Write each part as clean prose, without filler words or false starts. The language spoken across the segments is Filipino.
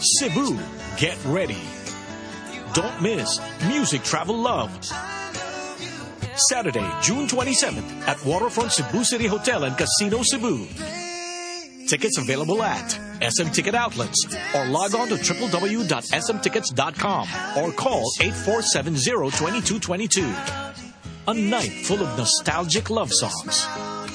Cebu, get ready. Don't miss Music Travel Love. Saturday, June 27th at Waterfront Cebu City Hotel and Casino Cebu. Tickets available at SM Ticket Outlets or log on to www.smtickets.com or call 8470-2222. A night full of nostalgic love songs.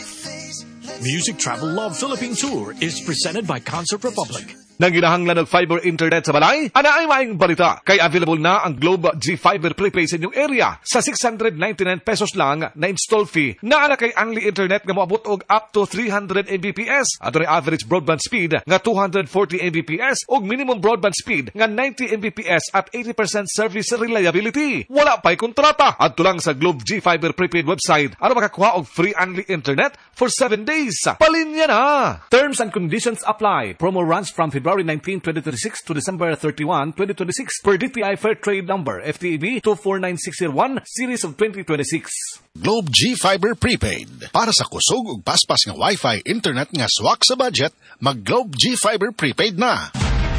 Music Travel Love Philippine Tour is presented by Concert Republic. Nang ginahanglan ng fiber internet sa balay, ana ay maing balita. Kaya available na ang Globe G Fiber Prepaid sa inyong area sa 699 pesos lang na install fee. Naana kay Angli Internet nga moabot og up to 300 Mbps at ang average broadband speed nga 240 Mbps og minimum broadband speed nga 90 Mbps at 80% service reliability. Wala pa'y kontrata. Adto lang sa Globe G Fiber Prepaid website aron makakuha og free Angli Internet for 7 days. Palinya na! Terms and conditions apply. Promo runs from February 19, 2026 to December 31, 2026 per DTI Fair Trade Number FTEB 249601 Series of 2026. Globe G Fiber Prepaid. Para sa kusog ug paspas nga Wi-Fi internet nga swak sa budget, mag Globe G Fiber Prepaid na.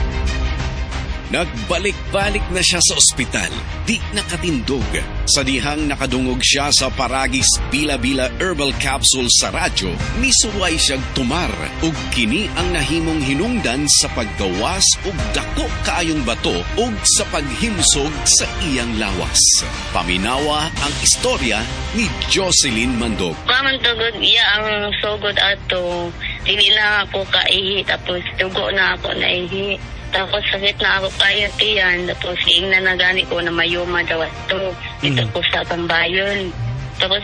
Nagbalik-balik na siya sa ospital, di nakatindog. Sa dihang nakadungog siya sa Paragis Bila-Bila Herbal Capsule sa radyo, misuway siyang tumar ug kini ang nahimong hinungdan sa paggawas ug dako kaayong bato ug sa paghimsog sa iyang lawas. Paminawa ang istorya ni Jocelyn Mandog. Pamantugod iya ang sugod ato, dili na ako kaihi tapos tugo na ako naihi. Tapos sakit na ako kayo tiyan. Tapos iingnan na gani ko na mayuma daw ito. Dito ko sa Pambayon. Tapos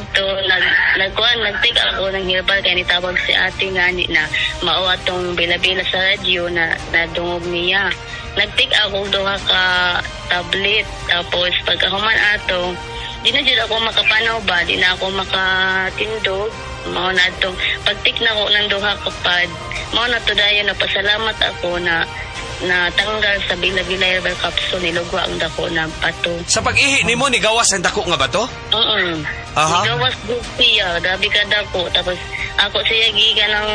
nagtig ako ng herbal kaya nitawag si ate gani na mao atong bila-bila sa radyo na nadungog niya. Nagtig ako duha ka tablet. Tapos pagkahuman ato, di na dyan ako makapanaw ba? Di na ako makatindog. Mao na itong pagtik na ko ng duha kapad. Mao na to dayo na pasalamat ako na tanggal sa Bila-Bila Herbal Capsule nilugwa ang dako na bato. Sa pag-ihi nimo ni gawas ang dako nga bato? Aha. Gawas siya, grabe ka dako. Tapos ako siya giga ng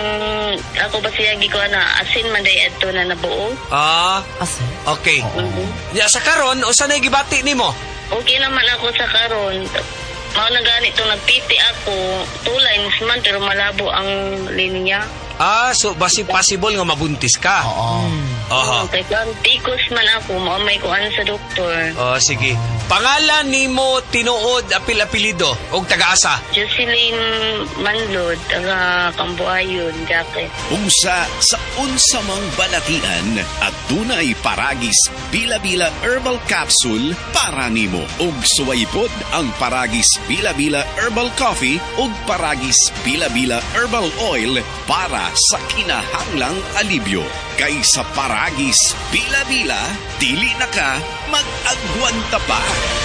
na asin man day adto na nabuo. Asin. Okay. Ya sa karon usa nay gibati nimo? Okay naman ako sa karon. Mao na ganito nagpiti ako. Tulay man pero malabo ang linya. So basi possible nga mabuntis ka. Kaya tikos man ako, maamay ko ano sa doktor. Sige. Pangalan nimo tinuod apil-apilido og taga-asa? Jocelyn Manlod, taga Cambuayon, Jacket. Unsa sa unsa mang balatian at dunay Paragis Bila-Bila Herbal Capsule para nimo. Og suwaypod ang Paragis Bila-Bila Herbal Coffee og Paragis Bila-Bila Herbal Oil para sa kinahanglang alibyo. Kay sa Paragis Bila-Bila, dili na ka mag-agwanta pa.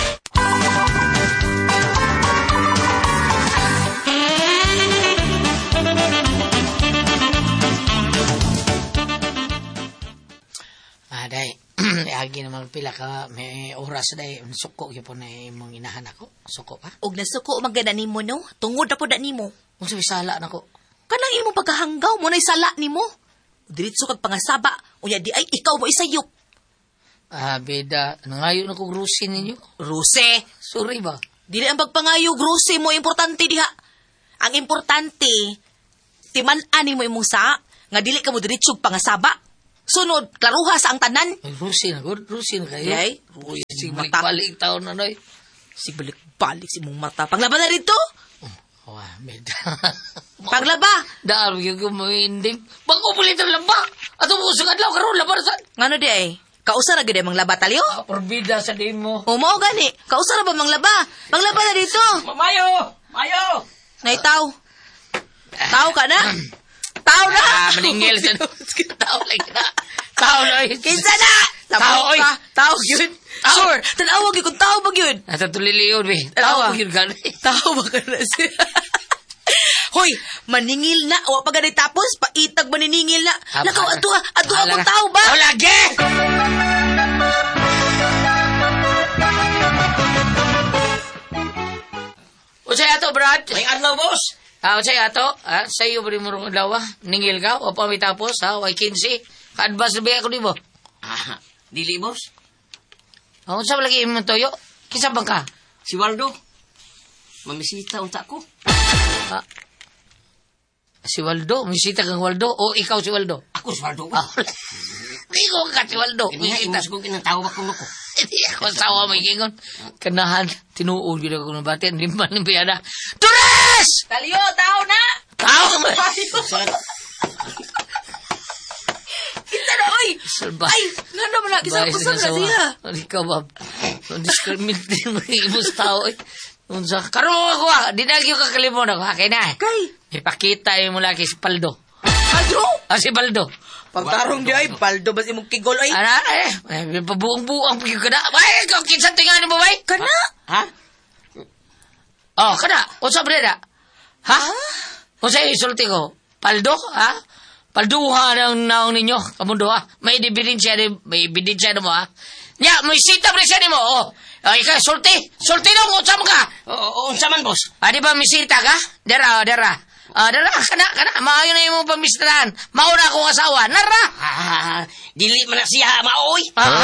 Day, agi naman pila ka may oras day suko gyapon na imong inahan ako. Suko pa? Og nasuko magana nimo no. Tungod na pud nimo. Unsa sala nako? Kanang imong pagkahanggaw mo nay sala nimo. Diretso kag pangasaba, unya di ay ikaw mo isayop. Beda, nangayo na kong rusi ninyo. Ruse? Sorry ba? Dili ang pagpangayog ruse mo importante diha. Ang importante, timan-ani mo imong sa, nga dili ka mo diretso pangasaba. Sunod, klaruha sa ang tanan. Ay, rusi na kayo. Ay, rusi balik taon na noy. Balik si mong mata. Panglaba na rito? Beda. Paglaba? Daan yung kumawinding. Pag-upulit ang laba. At umusong adlaw karoon laba sa... Ngano di ay? Kausa na gede mang laba talyo? Porbida sa din mo. Mao gani. Kausa na ba mang laba? Manglaba na dito. Mayo! Nay tao. Tao ka na? Tao na! Maningil sa tao like na. Tao na. Kinsa na? Tao oy. Tao yun. Sure. Tanawag yun kung tao ba yun? Nasa tuliliyon, be. Tao yun gani. Tao ba ka na siya? Hoy, maningil na. O pag ganit tapos, paitag maniningil na. Lakaw, ato akong tao ba? O lagi! O sa'yo ato, Brad? May adlaw, boss. O sa'yo ato? Sa'yo ba rin mo rin dawa? Ningil ka? O pa may tapos? Way 15? Ka-advance na ba ako di mo? Dili, boss. Unsa lagi imong toyo? Kinsa bang ka? Si Waldo. Mamisita unta ko. Si Waldo, misita kang Waldo o ikaw si Waldo? Ako si Waldo. Ikaw ka si Waldo. Kaya imas kong kinantawa ko nuko. Hindi ako sawa may gingon. Kanahan, tinuod yun ako ng bati. Hindi man yung piyada. Dures! Talyo, tao na! Tao ka ba? Kita na, oy! Salba. Ay, nga naman na, kisang-kusang na siya. Ikaw ba? Discriminate mo yung ibang tao. Unsa? Karoon ako di na yung kakalimon ako. Kaya na. Kay? Ipakita yung mula kay si Paldo. Paldo? Si Paldo. Pagtarong di ay, Paldo ba si mong kigol ay? Ana, pabuong-buong pagyo ka na. Bay, ikaw kinsa tinganin mo, bay? Kana? Ha? Oh, kana. Unsa breda? Ha? Unsa isulti ko? Paldo, ha? Palduha ng naong ninyo, kamundo, ha? May ebidensya mo, ha? Nya, may sita presya mo, oh. Ikaw, sulti nung, unsa mo ka? Unsa man, boss? Di ba may sita ka? Dara. Dara, kana. Maayo na yung pamistahan. Mauna akong asawa. Nara! Dili man na siya maoy.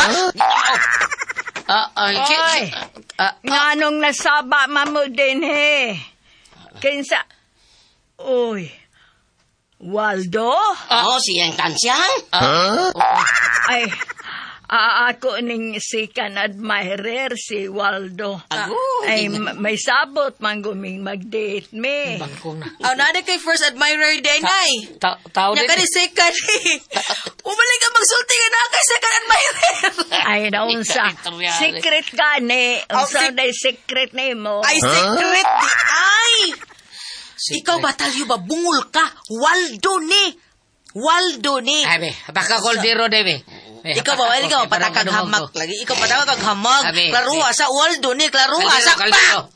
Oy, nganong nasaba mamo din he. Kinsa? Oy, Waldo? Siyang kansyang. Ay, ako ning sikan admirer si Waldo. Ay, may sabot man guming mag-date me. Bangkong na. Nada kay first admirer din ay. Tao din. Nya ka ni second. Umalik ka magsulti ka na kay second admirer. Ay, naunsa. Secret gani. Unsa day secret nimo? Ay, secret di ay. Ikaw ba talyo ba? Bungol ka. Waldo ni. Ay, be. Baka koldero, debe. Ikaw ba? Ikaw patakag hamak lagi. Ikaw patakag hamag. Klaruha sa Waldo ni. Klaruha sa pa.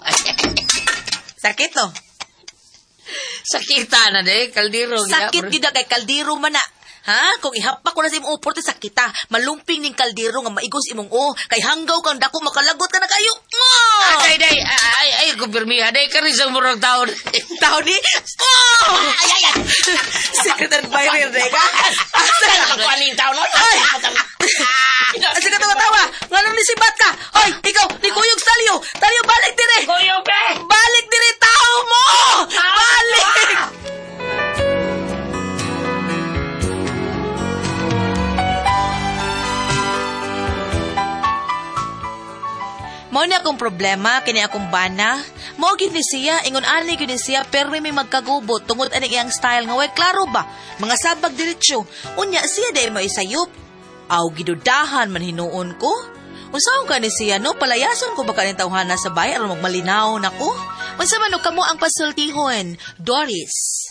Sakit lo. Sakita na de, kaldero. Sakit gida kay kaldero man na. Ha? Kung ihapak ko na sa imong uporte sakita, malumping ning kaldero nga maigos imong kay hanggaw kang dako makalagot ka na kayo. Ay, kumpirmiha, day ka rin sa murang taon. Tao ni? Ay. Secret admirer, day ka? Ako aning taon nun. Ay! Asa ka tawa? Nga nang nisibat ka? Hoy, ikaw, ni Kuyog Talyo! Talyo, balik dire! Kuyog, be! Balik dire, tao mo! Balik! Mao ni akong problema, kini akong bana. Mao gid ni siya, ingon ani gid ni siya, pero may magkagubot tungod ani iyang style nga way klaro ba? Mga sabag diretsyo. Unya siya dahil mo isayop. Aw gidudahan man hinuon ko. Unsaon ka ni siya no? Palayason ko ba kaning tawhana sa bahay aron magmalinaw nako? Unsa man kamo ang pasultihon? Doris.